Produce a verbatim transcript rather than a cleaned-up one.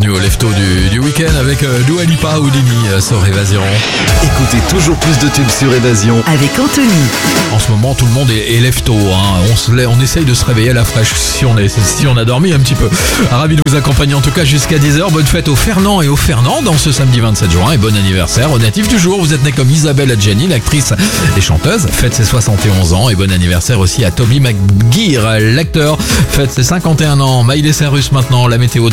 bienvenue au Lefto du, du week-end avec euh, Dua Lipa Houdini euh, sur Évasion. Écoutez toujours plus de tubes sur Évasion avec Anthony. En ce moment, tout le monde est, est Lefto. Hein. On, se, on essaye de se réveiller à la fraîche si on, est, si on a dormi un petit peu. Ravi de vous accompagner en tout cas jusqu'à dix heures. Bonne fête aux Fernand et aux Fernand dans ce samedi vingt-sept juin et bon anniversaire au natif du jour. Vous êtes né comme Isabelle Adjani, l'actrice et chanteuse, fête ses soixante et onze ans et bon anniversaire aussi à Toby McGuire, l'acteur, fête ses cinquante et un ans. Miley Cyrus maintenant, la météo.